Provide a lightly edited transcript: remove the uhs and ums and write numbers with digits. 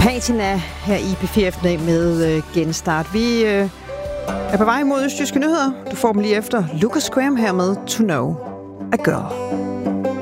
Patina her i P4 eftermiddag med genstart. Vi er på vej mod Østjyske Nyheder. Du får dem lige efter Lucas Graham her med To Know a Girl.